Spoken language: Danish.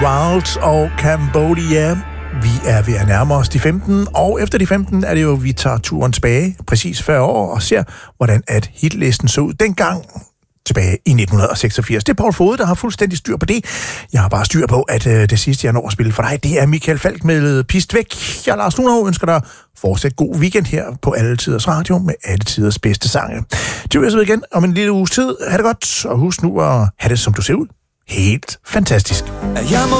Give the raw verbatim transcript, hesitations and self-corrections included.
Wilds og Cambodia. Vi er ved at nærme os de femten, og efter de femten er det jo, vi tager turen tilbage, præcis fyrre år, og ser, hvordan at hitlisten så ud dengang tilbage i nitten seksogfirs. Det er Paul Fode, der har fuldstændig styr på det. Jeg har bare styr på, at øh, det sidste, jeg når at spille for dig, det er Michael Falch med Pist Væk. Jeg, Lars Lunov, ønsker dig fortsat god weekend her på Alle Tiders Radio med Alle Tiders bedste sange. Til vi så igen om en lille uges tid. Ha' det godt, og husk nu at have det, som du ser ud. Helt fantastisk. Jeg må